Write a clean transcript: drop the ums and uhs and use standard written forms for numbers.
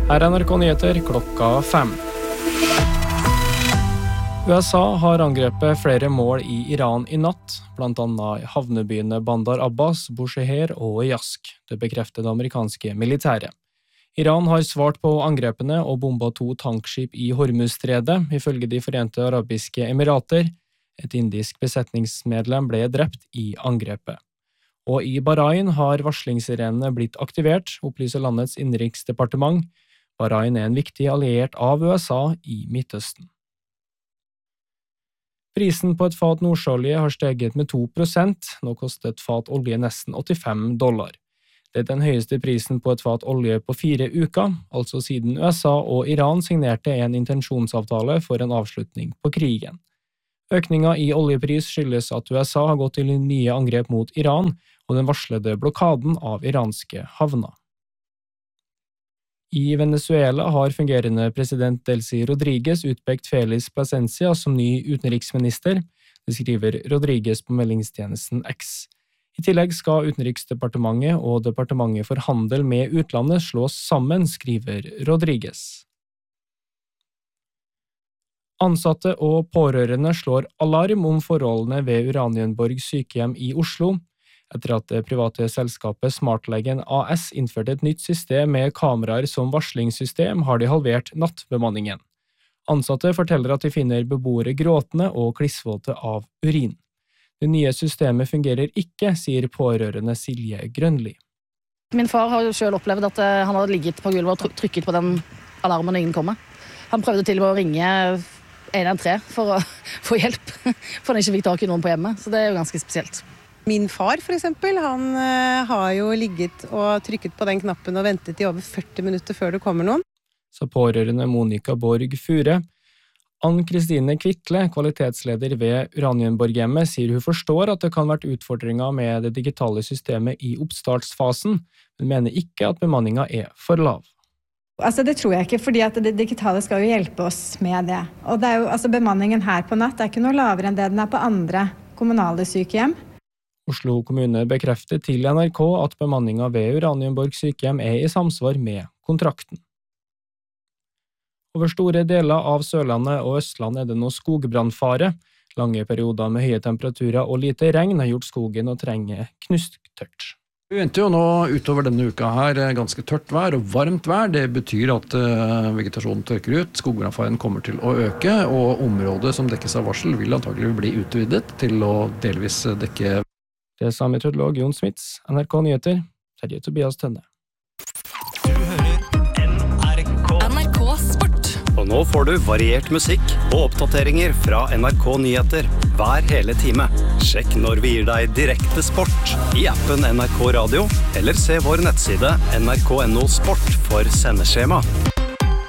Her er NRK Nyheter klokka 5. USA har angrepet flere mål i Iran i natt, blant annet havnebyene Bandar Abbas, Bushehr og Yazd. Det bekrefter det amerikanske militæret. Iran har svart på angrepene og bombet 2 tankskip i Hormuzstredet, ifølge de Forente Arabiske Emirater. Et indisk besetningsmedlem ble drept i angrepet. Og i Bahrain har varslingssirenene blitt aktivert, opplyser landets innenriksdepartement. Bahrain er en viktig alliert av USA i Midtøsten. Prisen på et fat nordsjøolje har steget med 2%, nå koster et fat olje nesten $85. Det er den høyeste prisen på et fat olje på 4 uker, altså siden USA og Iran signerte en intensjonsavtale for en avslutning på krigen. Økningen i oljepris skyldes at USA har gått til nye angrep mot Iran og den varslede blokaden av iranske havner. I Venezuela har fungerende president Delcy Rodríguez utpekt Félix Plasencia som ny utenriksminister, det skriver Rodríguez på meldingstjenesten X. I tillegg skal Utenriksdepartementet og Departementet for handel med utlandet slås sammen, skriver Rodríguez. Ansatte og pårørende slår alarm om forholdene ved Uranienborg sykehjem i Oslo, etter at det private selskapet Smartlegen AS innførte et nytt system med kameraer som varslingssystem, har de halvert nattbemanningen. Ansatte forteller at de finner beboere gråtende og klissvåte av urin. Det nye systemet fungerer ikke, sier pårørende Silje Grønli. Min far har jo selv opplevd at han hadde ligget på gulvet og trykket på den alarmen når ingen kommer. Han prøvde til og med å ringe 113 for å få hjelp, for han ikke fikk tak i noen på hjemmet, så det er jo ganske spesielt. Min far for eksempel, han har jo ligget og trykket på den knappen og ventet i over 40 minutter før det kommer noen. Så pårørende Monica Borg Fure. Ann-Kristine Kvittle, kvalitetsleder ved Uranienborghjemmet, sier hun forstår at det kan vært utfordringer med det digitale systemet i oppstartsfasen, men mener ikke at bemanningen er for lav. Altså det tror jeg ikke, fordi at det digitale skal jo hjelpe oss med det. Og det er jo, altså bemanningen her på natt er ikke noe lavere enn det den er på andre kommunale sykehjem. Oslo kommune bekrefter til NRK at bemanningen ved Uranienborg sykehjem er i samsvar med kontrakten. Over store deler av Sørlandet og Østland er det nå skogbrannfare. Lange perioder med høye temperaturer og lite regn har gjort skogen og terrenget knusktørt. Vi venter jo nå utover denne uka her ganske tørt vær og varmt vær. Det betyr at vegetasjonen tørker ut, skogbrannfaren kommer til å øke, og området som dekkes av varsel vil antagelig bli utvidet til å delvis dekke. Det sa meteorolog Jon Smits, NRK Nyheter, Terje Tobias Tønne. Du hører NRK Sport. Og nå får du variert musikk og oppdateringer fra NRK Nyheter hver hele time. Sjekk når vi gir deg direkte sport i appen NRK Radio, eller se vår nettside nrk.no sport for sendeskjema.